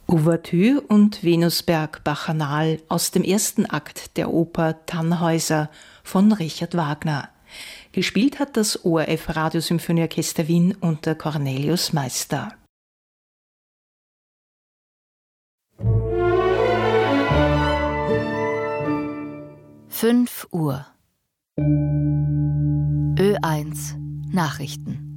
Ouvertüre und Venusberg-Bacchanal aus dem ersten Akt der Oper Tannhäuser von Richard Wagner. Gespielt hat das ORF Radiosymphonieorchester Wien unter Cornelius Meister. Uhr. Ö1 Nachrichten.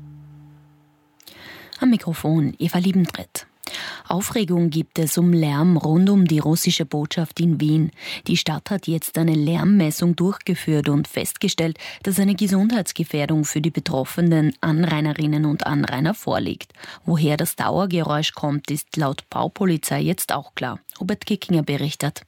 Am Mikrofon Eva Liebentritt. Aufregung gibt es um Lärm rund um die russische Botschaft in Wien. Die Stadt hat jetzt eine Lärmmessung durchgeführt und festgestellt, dass eine Gesundheitsgefährdung für die betroffenen Anrainerinnen und Anrainer vorliegt. Woher das Dauergeräusch kommt, ist laut Baupolizei jetzt auch klar. Robert Kickinger berichtet.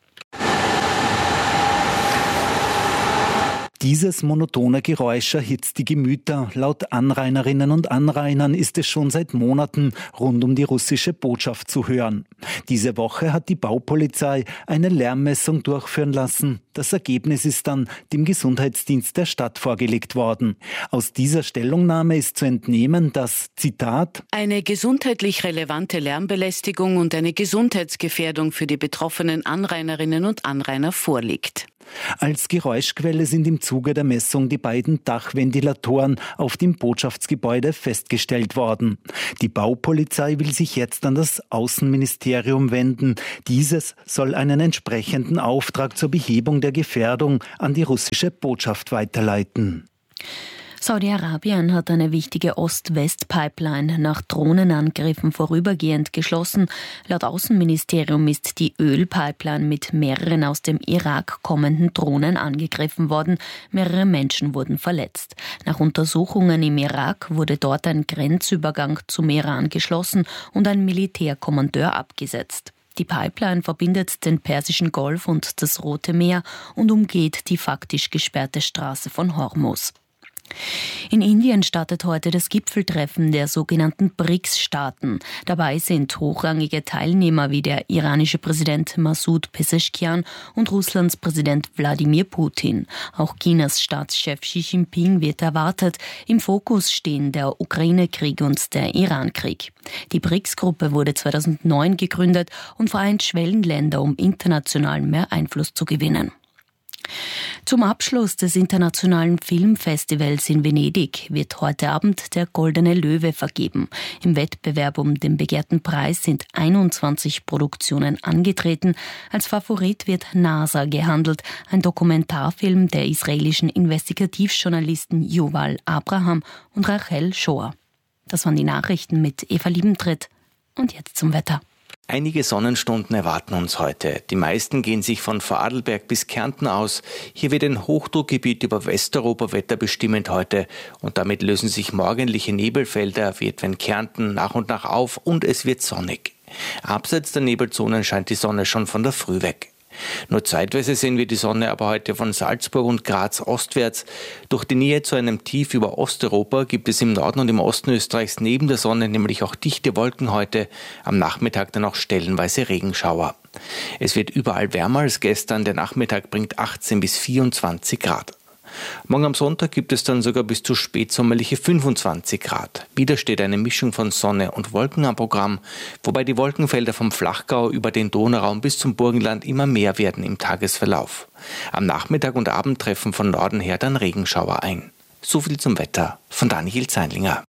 Dieses monotone Geräusch erhitzt die Gemüter. Laut Anrainerinnen und Anrainern ist es schon seit Monaten rund um die russische Botschaft zu hören. Diese Woche hat die Baupolizei eine Lärmmessung durchführen lassen. Das Ergebnis ist dann dem Gesundheitsdienst der Stadt vorgelegt worden. Aus dieser Stellungnahme ist zu entnehmen, dass, Zitat, eine gesundheitlich relevante Lärmbelästigung und eine Gesundheitsgefährdung für die betroffenen Anrainerinnen und Anrainer vorliegt. Als Geräuschquelle sind im Zuge der Messung die beiden Dachventilatoren auf dem Botschaftsgebäude festgestellt worden. Die Baupolizei will sich jetzt an das Außenministerium wenden. Dieses soll einen entsprechenden Auftrag zur Behebung der Gefährdung an die russische Botschaft weiterleiten. Saudi-Arabien hat eine wichtige Ost-West-Pipeline nach Drohnenangriffen vorübergehend geschlossen. Laut Außenministerium ist die Ölpipeline mit mehreren aus dem Irak kommenden Drohnen angegriffen worden. Mehrere Menschen wurden verletzt. Nach Untersuchungen im Irak wurde dort ein Grenzübergang zum Iran geschlossen und ein Militärkommandeur abgesetzt. Die Pipeline verbindet den Persischen Golf und das Rote Meer und umgeht die faktisch gesperrte Straße von Hormuz. In Indien startet heute das Gipfeltreffen der sogenannten BRICS-Staaten. Dabei sind hochrangige Teilnehmer wie der iranische Präsident Masoud Pezeshkian und Russlands Präsident Wladimir Putin. Auch Chinas Staatschef Xi Jinping wird erwartet. Im Fokus stehen der Ukraine-Krieg und der Iran-Krieg. Die BRICS-Gruppe wurde 2009 gegründet und vereint Schwellenländer, um international mehr Einfluss zu gewinnen. Zum Abschluss des Internationalen Filmfestivals in Venedig wird heute Abend der Goldene Löwe vergeben. Im Wettbewerb um den begehrten Preis sind 21 Produktionen angetreten. Als Favorit wird NASA gehandelt, ein Dokumentarfilm der israelischen Investigativjournalisten Yuval Abraham und Rachel Shoah. Das waren die Nachrichten mit Eva Liebentritt. Und jetzt zum Wetter. Einige Sonnenstunden erwarten uns heute. Die meisten gehen sich von Vorarlberg bis Kärnten aus. Hier wird ein Hochdruckgebiet über Westeuropa wetterbestimmend heute und damit lösen sich morgendliche Nebelfelder wie etwa in Kärnten nach und nach auf und es wird sonnig. Abseits der Nebelzonen scheint die Sonne schon von der Früh weg. Nur zeitweise sehen wir die Sonne aber heute von Salzburg und Graz ostwärts. Durch die Nähe zu einem Tief über Osteuropa gibt es im Norden und im Osten Österreichs neben der Sonne nämlich auch dichte Wolken heute. Am Nachmittag dann auch stellenweise Regenschauer. Es wird überall wärmer als gestern. Der Nachmittag bringt 18 bis 24 Grad. Morgen am Sonntag gibt es dann sogar bis zu spätsommerliche 25 Grad. Wieder steht eine Mischung von Sonne und Wolken am Programm, wobei die Wolkenfelder vom Flachgau über den Donauraum bis zum Burgenland immer mehr werden im Tagesverlauf. Am Nachmittag und Abend treffen von Norden her dann Regenschauer ein. So viel zum Wetter von Daniel Zeinlinger.